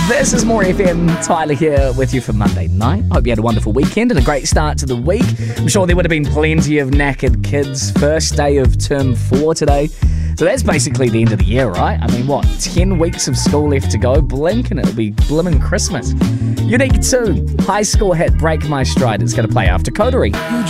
This is More FM. Tyler here with you for Monday night. Hope you had a wonderful weekend and a great start to the week. I'm sure there would have been plenty of knackered kids. First day of term 4 today. So that's basically the end of the year, right? I mean, 10 weeks of school left to go. Blink and it'll be blimmin' Christmas. Unique 2, high school hit Break My Stride. It's going to play after Coterie.